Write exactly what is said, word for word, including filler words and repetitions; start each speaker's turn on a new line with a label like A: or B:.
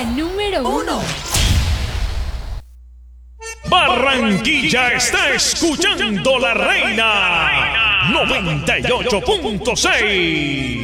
A: número uno.
B: Barranquilla está escuchando La Reina noventa y ocho punto seis.